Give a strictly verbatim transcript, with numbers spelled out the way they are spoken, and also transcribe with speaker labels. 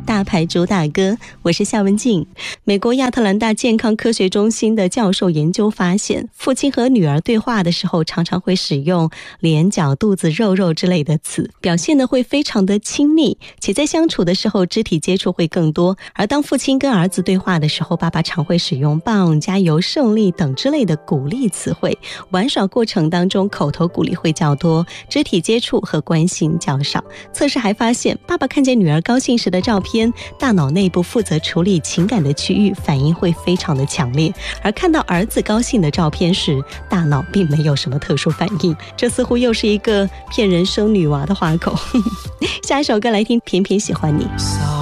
Speaker 1: 大牌主打歌，我是夏文静。美国亚特兰大健康科学中心的教授研究发现，父亲和女儿对话的时候常常会使用脸、脚、肚子、肉肉之类的词，表现的会非常的亲密，且在相处的时候肢体接触会更多。而当父亲跟儿子对话的时候，爸爸常会使用棒、加油、胜利等之类的鼓励词汇。玩耍过程当中口头鼓励会较多，肢体接触和关心较少。测试还发现，爸爸看见女儿高兴时的照片，大脑内部负责处理情感的区域反应会非常的强烈，而看到儿子高兴的照片时，大脑并没有什么特殊反应。这似乎又是一个骗人生女娃的花口。下一首歌来听《偏偏喜欢你》。